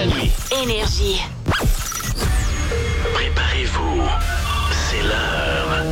la nuit. Énergie. Préparez-vous. C'est l'heure.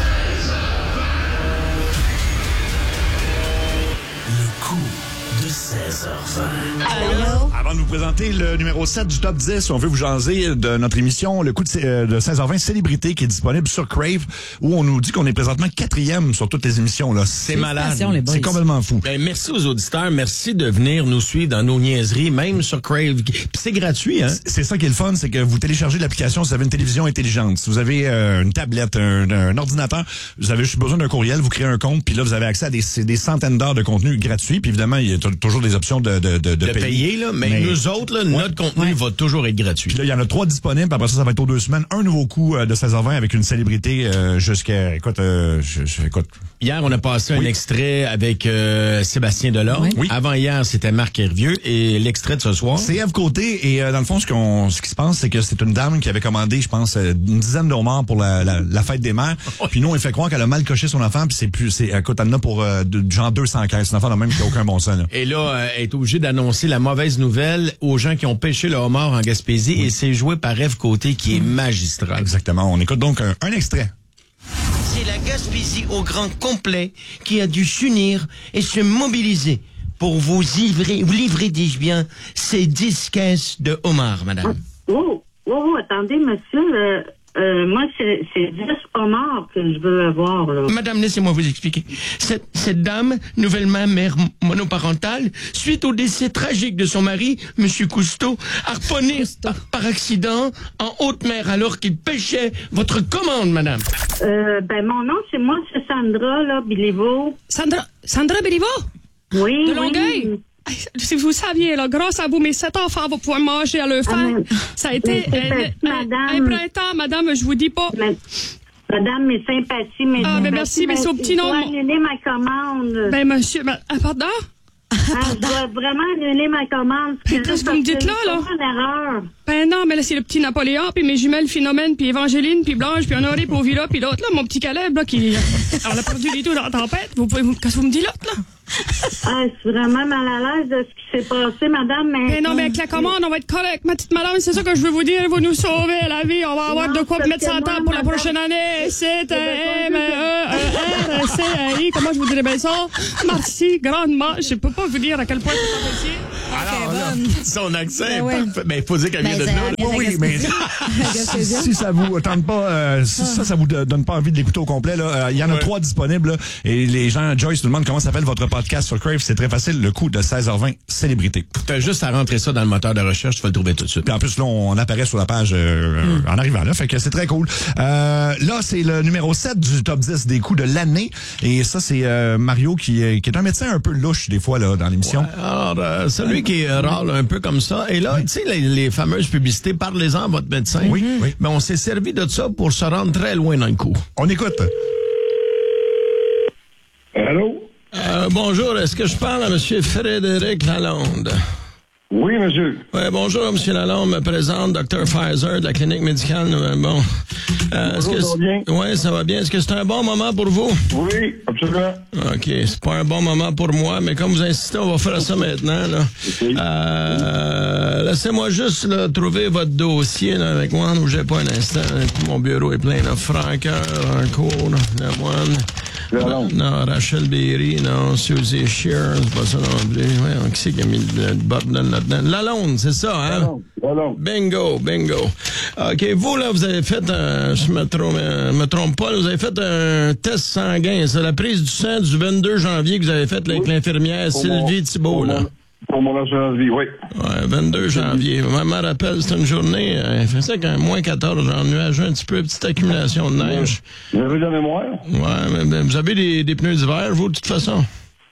Le coup de 16h20. Allô? Avant de vous présenter le numéro 7 du top 10, on veut vous jaser de notre émission Le coup de 16h20 Célébrité qui est disponible sur Crave, où on nous dit qu'on est présentement 4e sur toutes les émissions. Là. C'est malade. C'est complètement fou. Ben, merci aux auditeurs. Merci de venir nous suivre dans nos niaiseries, même sur Crave. Puis c'est gratuit, hein? C'est ça qui est le fun, c'est que vous téléchargez l'application si vous avez une télévision intelligente. Si vous avez une tablette, un ordinateur, vous avez juste besoin d'un courriel, vous créez un compte, puis là, vous avez accès à des centaines d'heures de contenu gratuit. Puis évidemment, il y a toujours des options de payer. Là, mais nous autres, là, notre contenu va toujours être gratuit. Puis là, il y en a 3 disponibles. Après ça va être aux 2 semaines. Un nouveau coup de 16h20 avec une célébrité jusqu'à... Écoute. Hier, on a passé un extrait avec Sébastien Delorme. Oui. Avant hier, c'était Marc Hervieux. Et l'extrait de ce soir... C'est Ève Côté. Et dans le fond, ce qui se passe, c'est que c'est une dame qui avait commandé, je pense, une dizaine de homards pour la fête des mères. Puis nous, on lui fait croire qu'elle a mal coché son enfant. Puis écoute, elle en a pour genre 200 caisses. C'est un enfant de même qui n'a aucun bon sens. Là. Et là, elle est obligée d'annoncer la mauvaise nouvelle aux gens qui ont pêché le homard en Gaspésie. Et c'est joué par Ève Côté, qui est magistral. Exactement. On écoute donc un extrait. C'est la Gaspésie au grand complet qui a dû s'unir et se mobiliser pour vous livrer, dis-je bien, ces 10 caisses de homards, madame. Oh, attendez, monsieur, moi, c'est 10 homards que je veux avoir, là. Madame, laissez-moi vous expliquer. Cette dame, nouvellement mère monoparentale, suite au décès tragique de son mari, monsieur Cousteau, harponné par accident en haute mer alors qu'il pêchait votre commande, madame. Mon nom, c'est Sandra, là, Béliveau. Sandra Béliveau? Oui, De Longueuil? Oui. Si vous saviez, là, grâce à vous, mes 7 enfants vont pouvoir manger à leur faim. Ça a été un printemps, madame, je vous dis pas. Madame, mes sympathies, mes mais merci, mais c'est au petit nom. Je dois annuler ma commande. Ben, monsieur, pardon? Je dois vraiment annuler ma commande. Qu'est-ce que vous me dites là? C'est une erreur. Ben non, mais là, c'est le petit Napoléon, puis mes jumelles Philomène, puis Évangéline, puis Blanche, puis Honoré, puis Ovila, puis l'autre, là, mon petit Caleb, là, qui... On a perdu les deux dans la tempête. Qu'est-ce que vous me dites, l'autre, là? Je suis vraiment mal à l'aise de ce qui s'est passé, madame. Mais non, mais avec la commande, on va être correct, ma petite madame, c'est ça que je veux vous dire. Vous nous sauvez la vie. On va avoir de quoi mettre ça en table pour la prochaine année. C'est un M-E-R-C-I. Comment je vous dirais bien ça? Merci grandement. Je peux pas vous dire à quel point c'est apprécié. Alors, son accent est parfait. Mais il faut dire qu'elle vient de là. Oui, mais si ça vous tente pas, ça vous donne pas envie de l'écouter au complet, là, il y en a 3 disponibles, là, et les gens, Joyce nous demandent comment s'appelle votre podcast sur Crave. C'est très facile, le coup de 16h20, célébrité. T'as juste à rentrer ça dans le moteur de recherche, tu vas le trouver tout de suite. Puis en plus, là, on apparaît sur la page en arrivant là, fait que c'est très cool. Là, c'est le numéro 7 du top 10 des coups de l'année, et ça, c'est Mario qui est un médecin un peu louche, des fois, là, dans l'émission. Ouais, alors, celui qui râle un peu comme ça, et là, tu sais, les fameuses publicités, parlez-en à votre médecin. Oui. Mais on s'est servi de ça pour se rendre très loin dans le coup. On écoute. Allô? Bonjour, est-ce que je parle à M. Frédéric Lalonde? Oui, monsieur. Oui, bonjour, M. Lalonde, me présente Dr. Pfizer de la clinique médicale. Bon. Bonjour, ça va bien? Oui, ça va bien. Est-ce que c'est un bon moment pour vous? Oui, absolument. OK, c'est pas un bon moment pour moi, mais comme vous insistez, on va faire ça maintenant. Là. Okay. Laissez-moi juste là, trouver votre dossier là, avec moi. Ne bougez pas un instant. Mon bureau est plein. Là. Franqueur, en cours, Lemoine. Non, Rachel Berry, non, Suzy Shear, c'est pas ça non plus. Ouais, qui c'est qui a mis le bordel là-dedans? Lalonde, c'est ça, hein? Lalonde. Bingo. OK, vous, là, vous avez fait je me trompe pas, là, vous avez fait un test sanguin. C'est la prise du sang du 22 janvier que vous avez fait là, avec l'infirmière Sylvie Thibault, là. Pour mon assurance vie, oui. Ouais, 22 janvier. Je me rappelle, c'était une journée, il faisait quand même moins 14, genre nuageux un petit peu, petite accumulation de neige. Vous avez de la mémoire? Ouais, mais vous avez des pneus d'hiver, vous, de toute façon?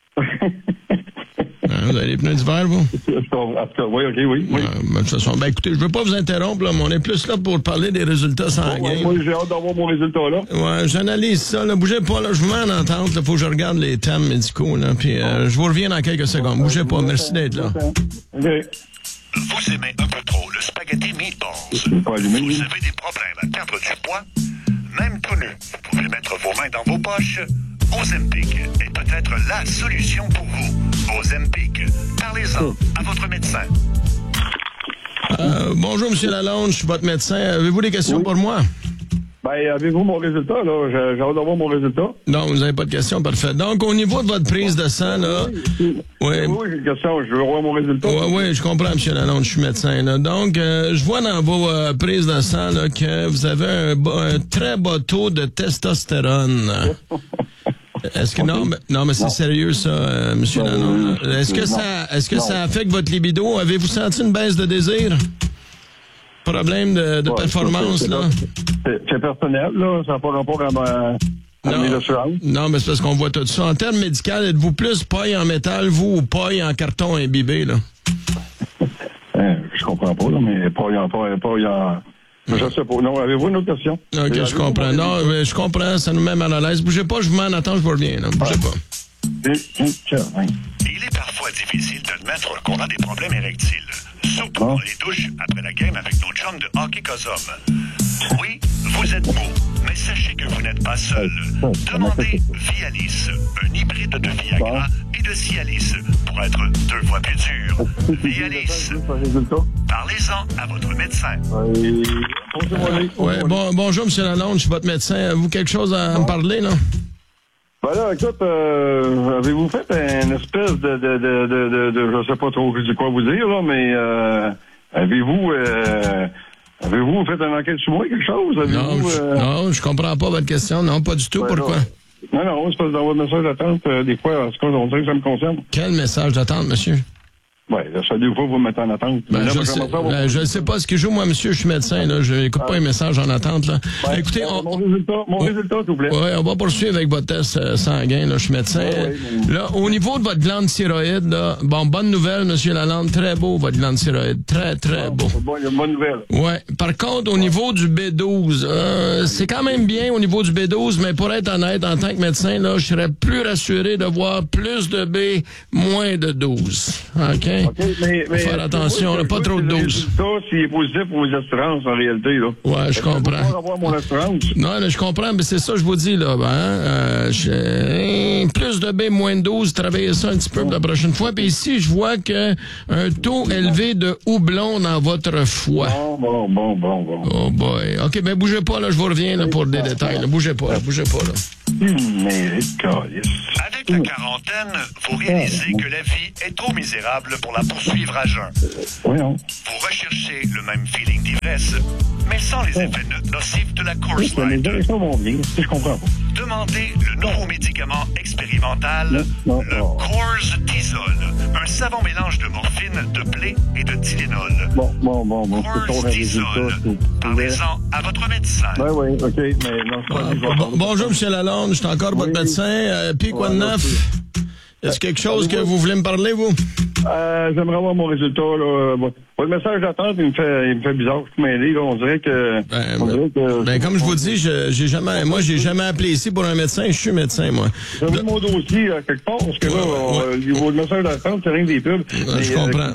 Vous avez des pneus d'hiver, vous? Oui, OK, oui. De toute façon, écoutez, je veux pas vous interrompre, là, mais on est plus là pour parler des résultats sanguins. Moi, j'ai hâte d'avoir mon résultat, là. Ouais, j'analyse ça, là. Bougez pas, là. Je vous mets en entente, là. Faut que je regarde les thèmes médicaux, là. Puis, je vous reviens dans quelques secondes. Bougez pas. Merci d'être là. OK. Vous aimez un peu trop le spaghetti meatballs. Vous avez des problèmes à perdre du poids, même tout nu. Vous pouvez mettre vos mains dans vos poches. Ozempic est peut-être la solution pour vous. Ozempic, parlez-en à votre médecin. Bonjour, M. Lalonde, je suis votre médecin. Avez-vous des questions pour moi? Ben, avez-vous mon résultat, là? J'ai hâte d'avoir mon résultat. Non, vous n'avez pas de questions, parfait. Donc, au niveau de votre prise de sang, là... Oui, j'ai une question, je veux avoir mon résultat. Oui, je comprends, M. Lalonde, je suis médecin, là. Donc, je vois dans vos prises de sang, là, que vous avez un très bas taux de testostérone. Est-ce que non, mais c'est sérieux ça, M. Lalonde. Est-ce que ça affecte votre libido? Avez-vous senti une baisse de désir? Problème de performance, là? C'est personnel, là. Ça n'a pas rapport à mes assurances. Non, mais c'est parce qu'on voit tout ça. En termes médicaux, êtes-vous plus paille en métal, vous, ou paille en carton imbibé, là? Je comprends pas, là, mais paille en... Je sais pas. Non, avez-vous une autre question? OK, je comprends. Non, je comprends, ça nous met mal à l'aise. Bougez pas, je m'en attends, je vous reviens, là. Bougez pas. Il est parfois difficile d'admettre qu'on a des problèmes érectiles, surtout dans les douches après la game avec nos chums de hockey Cosum. Oui, vous êtes beau, mais sachez que vous n'êtes pas seul. Demandez Vialis, un hybride de Viagra et de Cialis, pour être 2 fois plus dur. Vialis. Parlez-en à votre médecin. Bonjour, M. Lalonde, je suis votre médecin. Avez-vous quelque chose à me parler, là? Ben là, écoute, avez-vous fait une espèce de je sais pas trop quoi vous dire, là, mais avez-vous fait une enquête sur moi, quelque chose? Non, je comprends pas votre question. Non, pas du tout. Pourquoi? Non, c'est parce que dans votre message d'attente, des fois, en tout cas, on dirait que ça me concerne. Quel message d'attente, monsieur? Oui, ça des fois, vous me mettez en attente. Je ne sais pas ce que je joue, moi, monsieur, je suis médecin, là. Je n'écoute pas les messages en attente, là. Écoutez, mon résultat, s'il vous plaît. Oui, on va poursuivre avec votre test sanguin, là. Je suis médecin. Là, au niveau de votre glande thyroïde, là, bonne nouvelle, monsieur Lalonde, très beau, votre glande thyroïde. Très, très beau. Il y a une bonne nouvelle. Oui. Par contre, au niveau du B12, c'est quand même bien au niveau du B12, mais pour être honnête, en tant que médecin, là, je serais plus rassuré de voir plus de B, moins de 12. OK? Mais faire attention, là, pas trop de doses. Ça, s'il est positif pour les assurances, en réalité, là. Ouais, je comprends. Je vais avoir mon assurance. Non, là, je comprends, mais c'est ça que je vous dis, là. Plus de B, moins de 12, travaillez ça un petit peu pour la prochaine fois. Puis ici, je vois que un taux élevé de houblon dans votre foie. Bon. Oh boy. OK, ben bougez pas, là, je vous reviens là, pour des détails. Là. Bougez pas, là. Avec la quarantaine, vous réalisez que la vie est trop misérable pour la poursuivre à jeun. Voyons. Vous recherchez le même feeling d'ivresse, mais sans les effets nocifs de la Coors Light. Je comprends pas. Demandez le nouveau médicament expérimental, le Coors Tizol, un savant mélange de morphine, de blé et de Tylenol. Coors Tizol. Parlez-en à votre médecin. Oui, OK, mais non, c'est pas bonjour, M. Lalonde, je suis encore votre médecin. Puis quoi de neuf? Est-ce quelque chose que vous voulez me parler, vous? J'aimerais avoir mon résultat, là. Votre message d'attente, il me fait bizarre. Je suis mêlé, là. On dirait que... comme je vous dis, j'ai jamais appelé ici pour un médecin. Je suis médecin, moi. J'ai mis mon dossier, quelque part, parce que votre message d'attente, c'est rien que des pubs. Je comprends.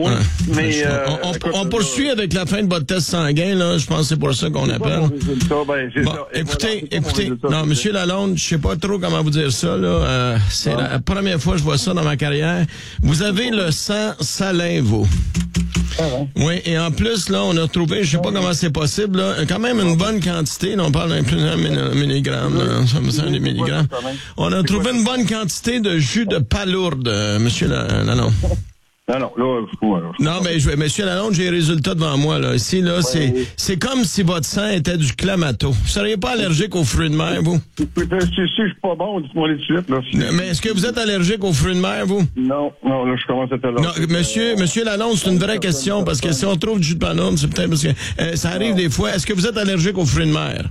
On poursuit avec la fin de votre test sanguin, là. Je pense que c'est pour ça qu'on appelle. Écoutez. Non, M. Lalonde, je sais pas trop comment vous dire ça, là. C'est la première fois que je vois ça dans ma carrière. Vous avez le sang salin, vous. Oui, et en plus, là, on a trouvé, je sais pas comment c'est possible, là, quand même une bonne quantité, là, on parle d'un plusieurs milligrammes, là, ça me semble des milligrammes. On a trouvé une bonne quantité de jus de palourde, monsieur Lalonde. Non, mais monsieur Lalonde, j'ai les résultats devant moi, là. Ici, là, c'est comme si votre sang était du clamato. Vous seriez pas allergique aux fruits de mer, vous? Si je suis pas bon, dites-moi tout de suite, là. Mais est-ce que vous êtes allergique aux fruits de mer, vous? Non, là, je commence à être allergique. Non, monsieur Lalonde, c'est une vraie question, parce que si on trouve du jus de palourde, c'est peut-être parce que ça arrive des fois. Est-ce que vous êtes allergique aux fruits de mer?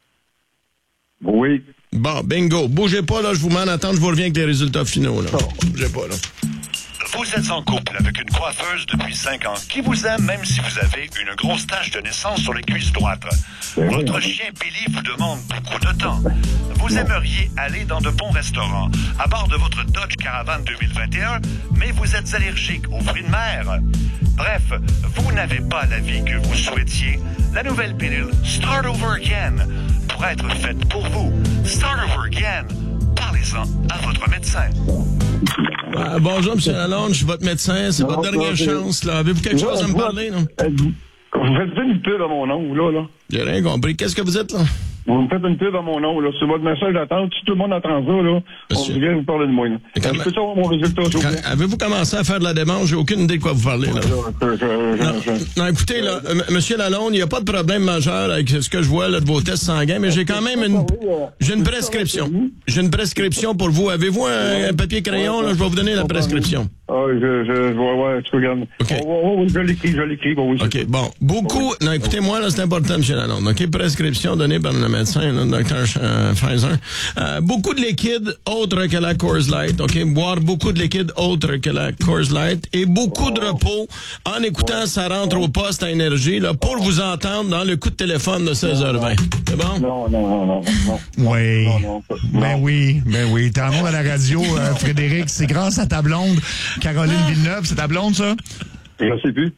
Oui. Bon, bingo. Bougez pas, là, je vous mets en attente, je vous reviens avec les résultats finaux, là. Bougez pas, là. Vous êtes en couple avec une coiffeuse depuis 5 ans qui vous aime même si vous avez une grosse tache de naissance sur les cuisses droites. Votre chien Billy vous demande beaucoup de temps. Vous aimeriez aller dans de bons restaurants à bord de votre Dodge Caravan 2021, mais vous êtes allergique aux fruits de mer. Bref, vous n'avez pas la vie que vous souhaitiez. La nouvelle pilule Start Over Again pourrait être faite pour vous. Start Over Again. Parlez-en à votre médecin. Bonjour, M. Lalonde, je suis votre médecin. C'est votre dernière chance. Là. Avez-vous quelque chose à me parler? Non? Vous faites une pub à mon nom, là. J'ai rien compris. Qu'est-ce que vous êtes, là? Vous me faites une pub à mon nom, là. C'est votre message d'attente. Si tout le monde entend ça, là, on vient vous parler de moi. Je peux savoir mon résultat, s'il vous plaît? Avez-vous commencé à faire de la démarche? J'ai aucune idée de quoi vous parlez, là. Non, écoutez, là, M. Lalonde, il n'y a pas de problème majeur avec ce que je vois, là, de vos tests sanguins, mais j'ai quand même j'ai une prescription. J'ai une prescription pour vous. Avez-vous un papier crayon, là? Je vais vous donner la prescription. Ouais, tu regardes. OK. Je l'écris. Oui, OK, bon. Beaucoup. Non, écoutez-moi, là, c'est important, M. Lalonde. OK, prescription donnée par le médecin, le docteur Pfizer. Beaucoup de liquide autre que la Coors Light. OK, boire beaucoup de liquide autre que la Coors Light et beaucoup de repos en écoutant Ça rentre au poste à énergie, là, pour vous entendre dans le coup de téléphone de 16h20. C'est bon? Non. Oui. Ben oui. T'es en monde à la radio, Frédéric. C'est grâce à ta blonde, Caroline Villeneuve. C'est ta blonde, ça? Je sais plus.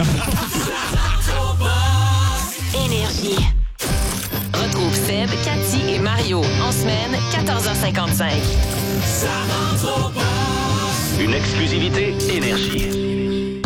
Énergie. Retrouve Seb, Cathy et Mario en semaine, 14h55. Une exclusivité Énergie.